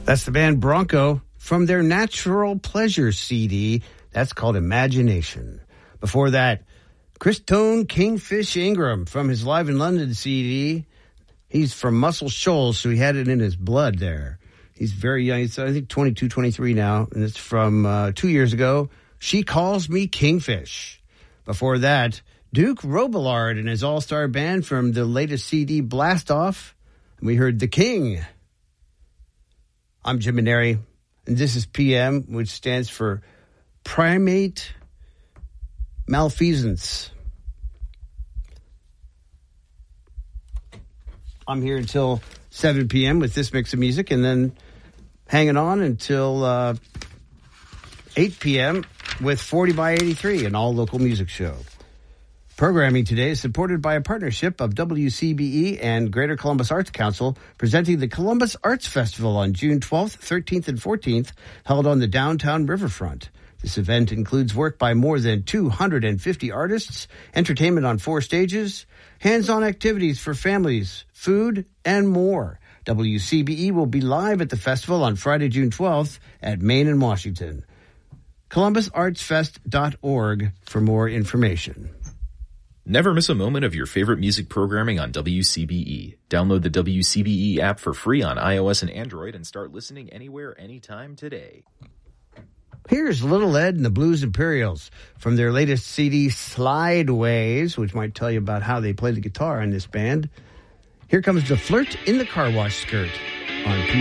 That's the band Bronco from their Natural Pleasure CD. That's called Imagination. Before that, Chris Tone Kingfish Ingram from his Live in London CD. He's from Muscle Shoals, so he had it in his blood there. He's very young. He's, I think, 22, 23 now, and it's from 2 years ago. She Calls Me Kingfish. Before that, Duke Robillard and his all-star band from the latest CD, Blast Off. And we heard The King. I'm Jim Maneri, and this is PM, which stands for Primate Malfeasance. I'm here until 7 p.m. with this mix of music, and then hanging on until 8 p.m. with 40 by 83, an all-local music show. Programming today is supported by a partnership of WCBE and Greater Columbus Arts Council, presenting the Columbus Arts Festival on June 12th, 13th, and 14th, held on the downtown riverfront. This event includes work by more than 250 artists, entertainment on 4 stages, hands-on activities for families, food, and more. WCBE will be live at the festival on Friday, June 12th at Main and Washington. ColumbusArtsFest.org for more information. Never miss a moment of your favorite music programming on WCBE. Download the WCBE app for free on iOS and Android and start listening anywhere, anytime today. Here's Little Ed and the Blues Imperials from their latest CD, Slideways, which might tell you about how they play the guitar in this band. Here comes The Flirt in the Car Wash Skirt on